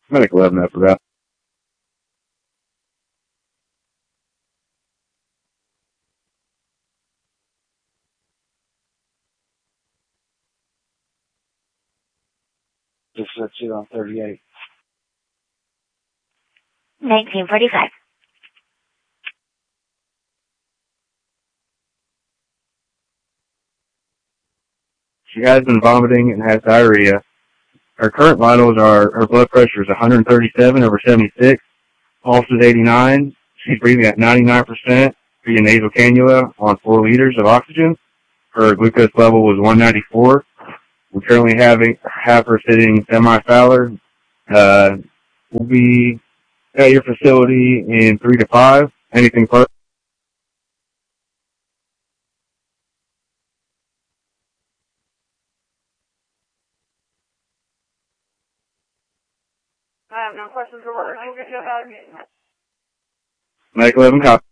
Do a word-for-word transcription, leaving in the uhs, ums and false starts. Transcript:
Medic eleven, I forgot. Just let's see on thirty-eight. nineteen forty-five. She has been vomiting and has diarrhea. Her current vitals are, her blood pressure is one thirty-seven over seventy-six. Pulse is eighty-nine. She's breathing at ninety-nine percent via nasal cannula on four liters of oxygen. Her glucose level was one ninety-four. We currently have, a, have her sitting semi-Fowler. Uh, we'll be at your facility in three to five. Anything further? I have no questions for work. I will get you out of here. Medic eleven, copy.